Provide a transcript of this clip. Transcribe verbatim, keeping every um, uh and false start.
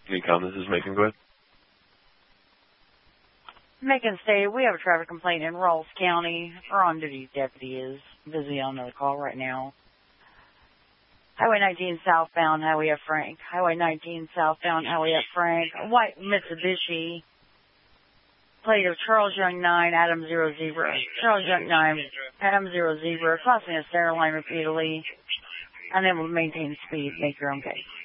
Nikon, this is Macon. Go ahead. Macon State, we have a traffic complaint in Rawls County. Our on-duty deputy is busy on another call right now. Highway nineteen southbound, Highway F. Frank. Highway nineteen southbound, Highway F. Frank. A white Mitsubishi. Plate of Charles Young nine, Adam zero zebra. Charles Young nine, Adam zero zebra. Crossing a center line repeatedly. Unable to maintain speed. Make your own case.